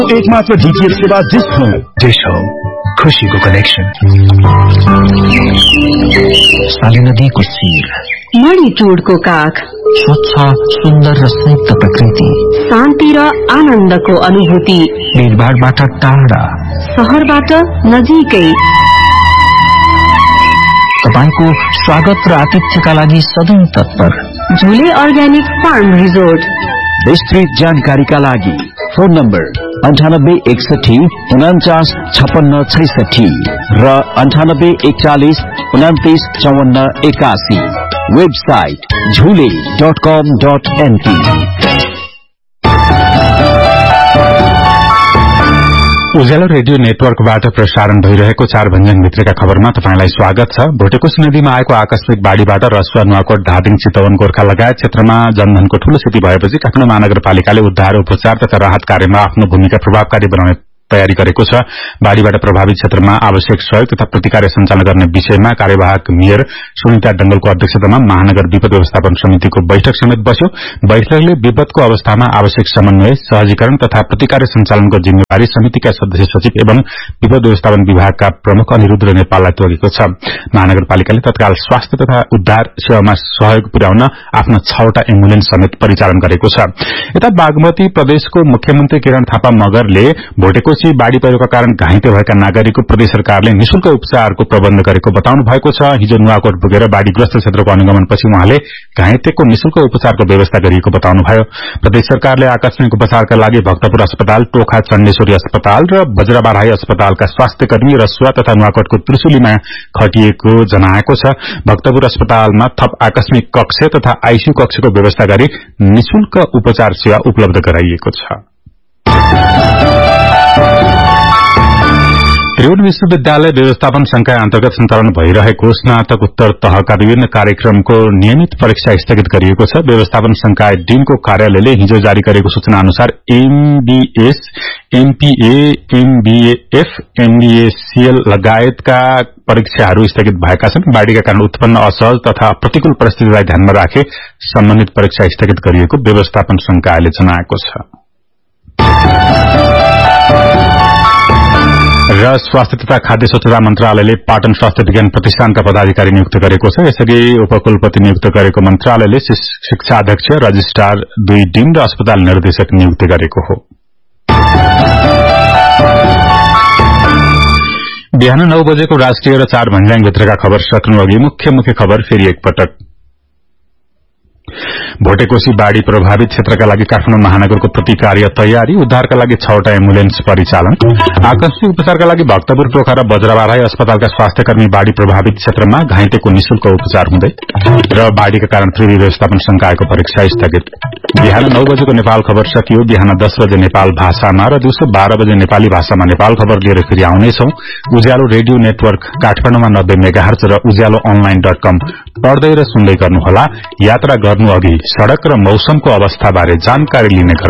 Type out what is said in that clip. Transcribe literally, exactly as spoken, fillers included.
एकमात्र डीटीएच सेवा dish home. Dish home, खुशीको कनेक्सन। साली नदीको शिर, मणि टुडको काख, स्वच्छ सुन्दर र संयुक्त प्रकृति, शान्ति र आनन्दको अनुभूति, भीडभाडबाट टाढा, शहरबाट नजिकै। तपाईको स्वागत र आतिथ्यका लागि सधैँ तत्पर झुले अर्ग्यानिक फार्म रिजोर्ट। विस्तृत जानकारीका लागि फोन नम्बर अन्ठानब्बे एकसठी उनाचास छपन्न छैसठी र अन्ठानब्बे एकचालिस उनातिस चौवन्न एकासी। वेबसाइट झुले डट कम डट एनपी। उज्यालो रेडियो नेटवर्कबाट प्रसारण भइरहेको चार भन्ज्याङ भित्रका खबरमा तपाईंलाई स्वागत छ। भोटेकोशी नदीमा आएको आकस्मिक बाढ़ीबाट रसुवा, नुवाकोट, धादिङ, चितवन, गोर्खा लगायत क्षेत्रमा जनधनको ठूलो क्षति भएपछि काठमाडौँ महानगरपालिकाले उद्धार, उपचार तथा राहत कार्यमा आफ्नो भूमिका प्रभावकारी बनाउने तयारी गरेको छ। बाढ़ीबाट प्रभावित क्षेत्रमा आवश्यक सहयोग तथा प्रतिकार सञ्चालन गर्ने विषयमा कार्यवाहक मेयर सुनिता डंगलको अध्यक्षतामा महानगर विपद व्यवस्थापन समितिको बैठक समेत बस्यो। बैठकले विपदको अवस्थामा आवश्यक समन्वय, सहजीकरण तथा प्रतिकार सञ्चालनको जिम्मेवारी समितिका सदस्य सचिव एवं विपद व्यवस्थापन विभागका प्रमुख अनिरुद्ध नेपाललाई तोकेको छ। महानगरपालिकाले तत्काल स्वास्थ्य तथा उद्धार सेवामा सहयोग पुर्याउन आफ्ना छवटा एम्बुलेन्स समेत परिचालन गरेको छ। यता बागमती प्रदेशको मुख्यमन्त्री किरण थापा मगरले भोटेको बाढ़ी पहिरोका कारण घाइते भएका नागरिकको प्रदेश सरकारले निशुल्क उपचारको प्रबन्ध गरेको बताउनु भएको छ। हिजो नुवाकोट पुगेर बाढ़ीग्रस्त क्षेत्रको अनुगमनपछि उहाँले घाइतेको निशुल्क उपचारको व्यवस्था गरिएको बताउनुभयो। प्रदेश सरकारले आकस्मिक उपचारका लागि भक्तपुर अस्पताल, टोखा चण्डेश्वरी अस्पताल र बज्रबाराई अस्पतालका स्वास्थ्य कर्मी रसुवा तथा नुवाकोटको त्रिशुलीमा खटिएको जनाएको छ। भक्तपुर अस्पतालमा थप आकस्मिक कक्ष तथा आईसीयू कक्षको व्यवस्था गरी निशुल्क उपचार सेवा उपलब्ध गराइएको छ। त्रिभुवन विश्वविद्यालय व्यवस्थापन संकाय अन्तर्गत सञ्चालन भइरहेको स्नातक उत्तर तहका विभिन्न कार्यक्रमको नियमित परीक्षा स्थगित गरिएको छ। व्यवस्थापन संकाय डीनको कार्यालयले हिजो जारी गरेको सूचना अनुसार एमबीएस, एमपीए, एमबीएफ, एमबीएसीएल लगायतका परीक्षाहरू स्थगित भएका छन्। बाढ़ीका कारण उत्पन्न असहज तथा प्रतिकूल परिस्थितिलाई ध्यानमा राखे सम्बन्धित परीक्षा स्थगित गरिएको व्यवस्थापन संकायले जनाएको छ। र स्वास्थ्य तथा खाद्य स्वच्छता मन्त्रालयले पाटन स्वास्थ्य विज्ञान प्रतिष्ठानका पदाधिकारी नियुक्त गरेको छ। यसअघि उपकुलपति नियुक्त गरेको मन्त्रालयले शिक्षा अध्यक्ष, रजिस्ट्रार, दुई डिन र अस्पताल निर्देशक नियुक्त गरेको हो। बिहान नौ बजेको राष्ट्रिय र चार भन्ज्याङ भित्रका खबर सक्नु अघि मुख्य मुख्य खबर फेरि एकपटक। भोटेकोशी बाढ़ी प्रभावित क्षेत्रका लागि काठमाडौँ महानगरको प्रतिकार्य तयारी, उद्धारका लागि छवटा एम्बुलेन्स परिचालन। आकस्मिक उपचारका लागि भक्तपुर, टोखा र बज्रबाराई अस्पतालका स्वास्थ्य कर्मी बाढ़ी प्रभावित क्षेत्रमा घाइतेको निशुल्क उपचार हुँदै र बाढ़ीका कारण त्रिभुवन व्यवस्थापन संकायको परीक्षा स्थगित। बिहान नौ बजेको नेपाल खबर सकियो। बिहान दस बजे नेपाल भाषामा र दिउँसो बाह्र बजे नेपाली भाषामा नेपाल खबर लिएर फेरि आउनेछौ। उज्यालो रेडियो नेटवर्क काठमाडौँमा नब्बे मेगाहर्ज र उज्यालो अनलाइन डट कम पढ्दै र सुन्दै गर्नुहोला। यात्रा गर्नु अघि सड़क र मौसमको अवस्थाबारे जानकारी लिने क्रम